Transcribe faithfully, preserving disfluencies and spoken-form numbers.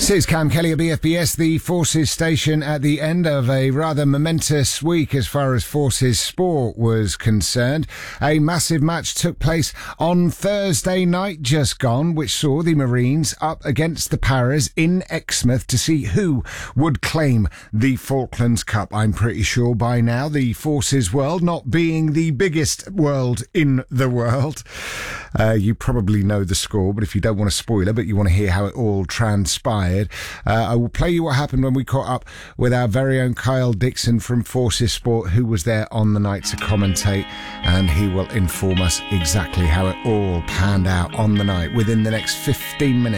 This is Cam Kelly at B F B S, the Forces station, at the end of a rather momentous week as far as Forces sport was concerned. A massive match took place on Thursday night just gone, which saw the Marines up against the Paras in Exmouth to see who would claim the Falklands Cup. I'm pretty sure by now the Forces world, not being the biggest world in the world, uh, you probably know the score, but if you don't want a spoiler, but you want to hear how it all transpired, uh, I will play you what happened when we caught up with our very own Kyle Dixon from Forces Sport, who was there on the night to commentate, and he will inform us exactly how it all panned out on the night within the next fifteen minutes.